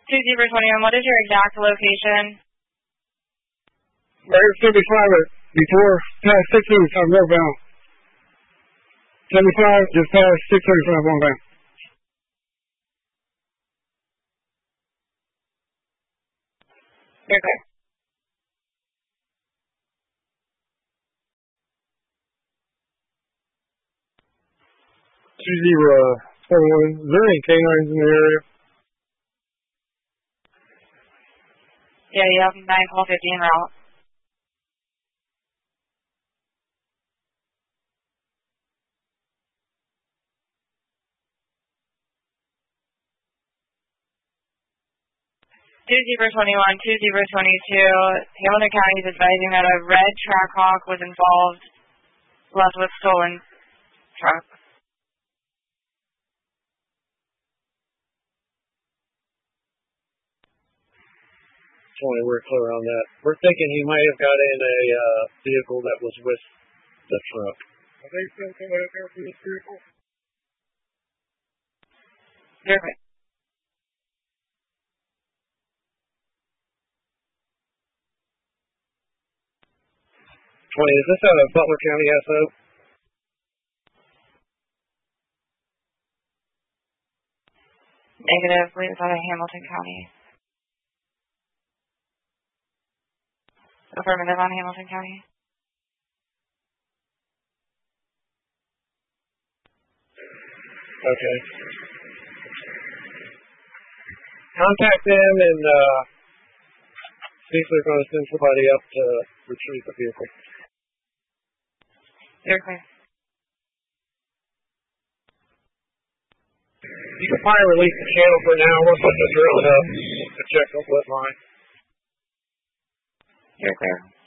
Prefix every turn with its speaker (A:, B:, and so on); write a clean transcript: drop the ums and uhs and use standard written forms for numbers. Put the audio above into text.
A: 2-21, what is your exact location?
B: Right 75 before past 635 northbound. 75 just past 635 northbound.
A: You're clear.
B: Is there any canines in the area?
A: Yeah, you have 9-12-50 en route. Two 2-22. Hamilton County is advising that a red Trackhawk was involved, left with stolen truck.
C: 20, we're clear on that. We're thinking he might have got in a vehicle that was with the truck.
B: Are they still coming out there for this vehicle?
A: Perfect.
C: 20, is this a Butler County SO?
A: Negative, I believe it's out of Hamilton County. Affirmative on Hamilton County.
C: Okay. Contact them and see if they're going to send somebody up to retrieve the vehicle.
A: You're clear.
C: You can fire release the channel for now. We'll put the drill up to check the wet line.
A: You're clear.